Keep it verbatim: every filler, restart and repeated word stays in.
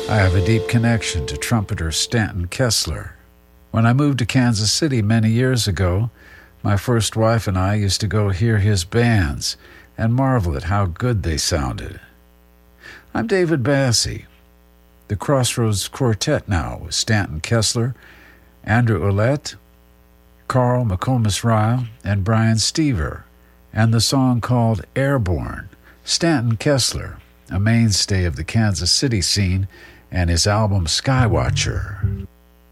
I have a deep connection to trumpeter Stanton Kessler. When I moved to Kansas City many years ago, my first wife and I used to go hear his bands and marvel at how good they sounded. I'm David Bassey. The Crossroads Quartet now with Stanton Kessler, Andrew Ouellette, Carl McComas Ryle, and Brian Stever, and the song called Airborne. Stanton Kessler, a mainstay of the Kansas City scene, and his album Skywatcher.